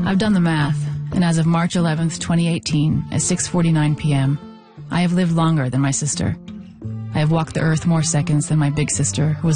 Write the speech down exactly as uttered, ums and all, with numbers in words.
I've done the math, and as of March eleventh, twenty eighteen, at six forty-nine p m, I have lived longer than my sister. I have walked the earth more seconds than my big sister, who was